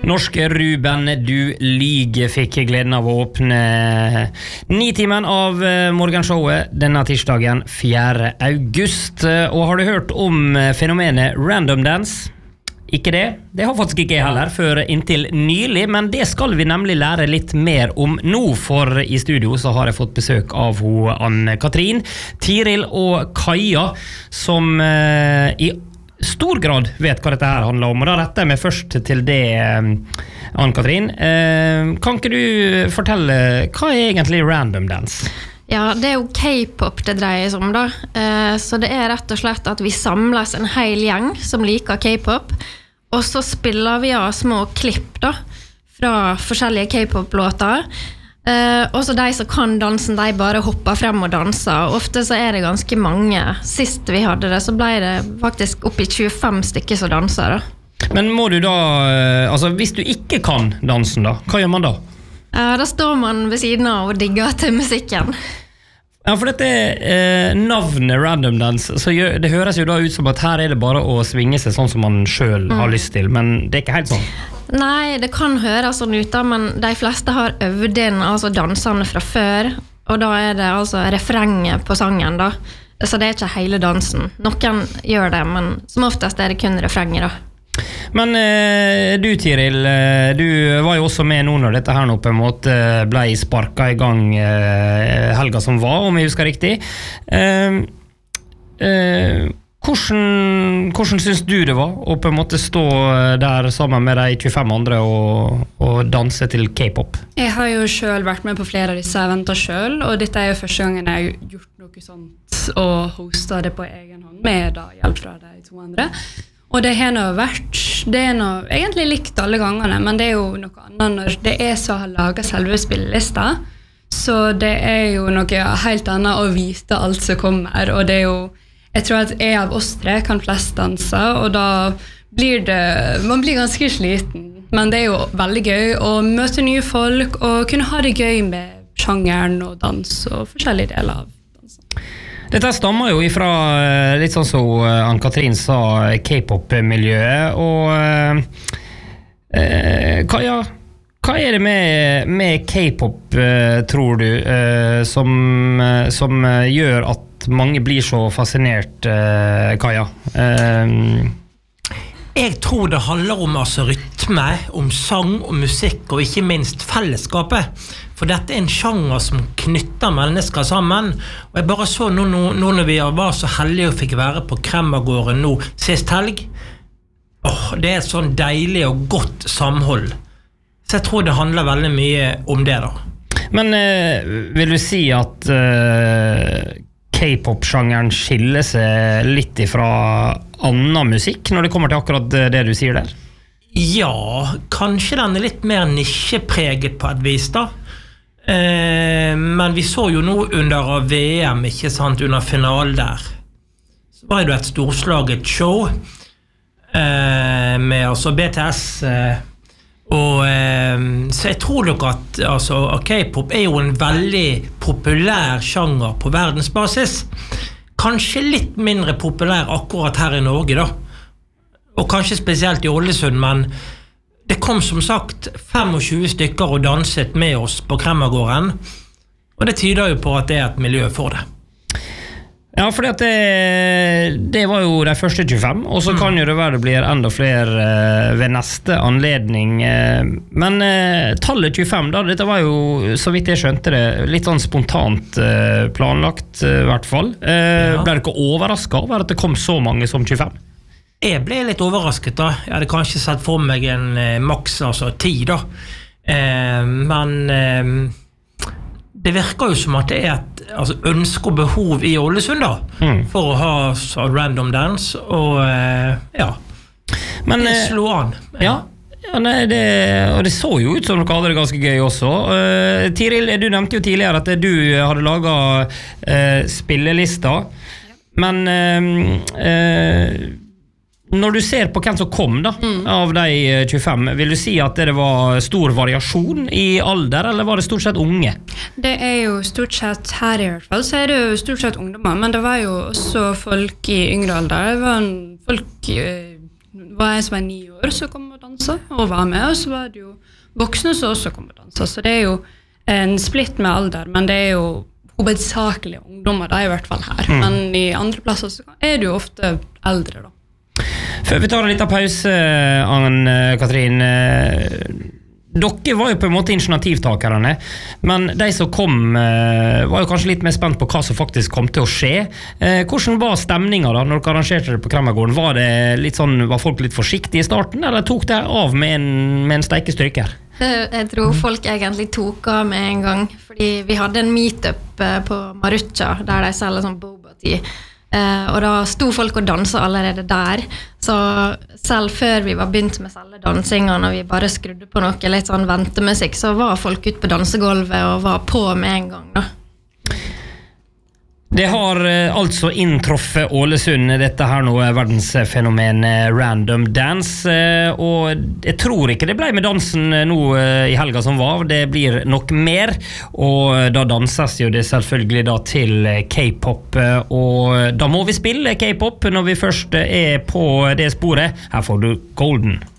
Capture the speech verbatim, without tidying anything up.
Norske Ruben, du lyger, fikk gleden av å åpne nitimen av morgenshowet denne tirsdagen fjerde august. Og har du hørt om fenomenet Random Dance? Ikke det. Det har faktisk ikke jeg heller, før inntil nylig, men det skal vi nemlig lære litt mer om nå, for i studio så har jeg fått besøk av ho Ann-Katrin, Tiril og Kaja, som eh, i stor grad vet hva dette her handler om, og da retter jeg meg først til det, Ann-Katrin. Eh, kan ikke du fortelle, hva er egentlig Random Dance? Ja, det er jo K-pop det dreier seg om da. Eh, så det er rett og slett at vi samles en hel gjeng som liker K-pop, og så spiller vi av små klipp da, fra forskjellige K-pop-låter. Eh, og så de som kan dansen, de bare hopper frem og danser. Ofte så er det ganske mange. Sist vi hadde det, så ble det faktisk opp i tjuefem stykker som danser da. Men må du da, altså hvis du ikke kan dansen da, hva gjør man da? Uh, da står man ved siden av og digger til musikken. Ja, for dette eh, navnet Random Dance, så gjør, det høres jo da ut som at her er det bare å svinge seg sånn som man selv har mm. lyst til, men det er ikke helt sånn. Nei, det kan høres sånn ut da, men de fleste har øvd inn altså dansene fra før, og da er det altså refrenget på sangen da, så det er ikke hele dansen. Noen gjør det, men som oftest er det kun refrenget da. Men eh, du Tiril, eh, du var jo også med nå når dette her nå på en måte ble sparket i gang eh, helga som var, om jeg husker riktig. Eh, eh, hvordan, hvordan synes du det var å på en måte stå der sammen med de tjuefem andre og, og danse til K-pop? Jeg har jo selv vært med på flere av disse eventer selv, og dette er jo første gangen jeg har gjort noe sånt og hostet det på egen hånd med da, hjelp fra de to andre. Og det har noe vært, det er noe egentlig likt alle gangene, men det er jo noe annet når det er så har laget selve spillelista, så det er jo noe helt annet å vite alt som kommer, og det er jo, jeg tror at jeg av oss tre kan flest danse, og da blir det, man blir ganske sliten, men det er jo veldig gøy å møte nye folk, og kunne ha det gøy med sjangeren og dans og forskjellige deler av dansen. Dette stammer jo ifra, litt sånn som Ann-Katrin sa, K-pop-miljøet, og eh, hva, ja, hva er det med, med K-pop, eh, tror du, eh, som, som gjør at mange blir så fascinert, eh, Kaja? Eh, Jeg tror det handler om altså, rytme, om sang og musikk, og ikke minst fellesskapet. For dette er en sjanger som knytter mennesker sammen. Og jeg bare så nå, nå, nå når vi var så heldige og fikk være på Kremmergården nå sist helg. Åh, det er et sånn deilig og godt samhold. Så jeg tror det handler veldig mye om det da. Men eh, vil du si at eh, K-pop-sjangeren skiller seg litt ifra annen musikk når det kommer til akkurat det du sier der? Ja, kanskje den er litt mer nisjepreget på et vis da. Eh, men vi så jo nå under V M, ikke sant, under finalen der. Så var det et storslaget show eh, med altså B T S eh, og eh, så jeg tror nok at altså, K-pop er jo en veldig populær sjanger på verdensbasis. Kanskje litt mindre populær akkurat her i Norge da. Og kanskje spesielt i Ålesund, men det kom som sagt tjuefem stykker og danset med oss på Kremmergården. Og det tyder jo på at det er et miljø for det. Ja, fordi at det, det var jo de første tjuefem, og så mm. kan jo det være det blir enda flere uh, ved neste anledning. Uh, men uh, tallet tjuefem, da, dette var jo, så vidt jeg skjønte det, litt sånn spontant uh, planlagt, uh, i hvert fall. Uh, ja. Ble du ikke overrasket over at det kom så mange som tjuefem? Jeg ble litt overrasket da. Jeg hadde kanskje sett for meg en uh, maks, altså ti da. Uh, men uh, det virker jo som at det er et altså, ønske og behov i Ålesund da, mm. for å ha så, Random Dance, og uh, ja, men det slå an. Ja, ja nei, det, og det så jo ut som dere hadde det ganske gøy også. Uh, Tiril, du nevnte jo tidligere at du hadde laget uh, spillelista, men uh, uh, når du ser på hvem som kom da, mm. av de tjuefem, vil du si at det var stor variasjon i alder, eller var det stort sett unge? Det er jo stort sett her i hvert fall, så er det jo stort sett ungdommer, men det var jo også folk i yngre alder. Det var en folk, det var en som var ni år, så kom og danset danse og være med, og så var det jo voksne som også kom og danse. Så det er jo en splitt med alder, men det er jo hovedsakelig ungdommer, da i hvert fall her. Mm. Men i andre plasser så er det jo ofte eldre da. Før vi tar en liten pause, Ann-Katrin, dere var jo på en måte initiativtakerne, men de som kom var jo kanskje litt mer spent på hva som faktisk kom til å skje. Hvordan var stemningen da, når dere arrangerte det på Kremmergården? Var, det litt sånn, var folk litt forsiktige i starten, eller tok det av med en, med en steikestryker? Jeg tror folk egentlig tok av med en gang, fordi vi hadde en meetup på Marucha, der de selger sånn boba tea. Uh, og da sto folk og danset allerede der, så selv før vi var begynt med selve dansingen og vi bare skrudde på noe litt sånn ventemusikk, så var folk ute på dansegolvet og var på med en gang da. Det har uh, altså inntruffet Ålesund, dette her nå er verdensfenomen uh, Random Dance, uh, og jeg tror ikke det ble med dansen uh, nå uh, i helga som var, det blir nok mer, og uh, da danses jo det selvfølgelig da til uh, K-pop, uh, og da må vi spille K-pop når vi først uh, er på det sporet. Her får du Golden.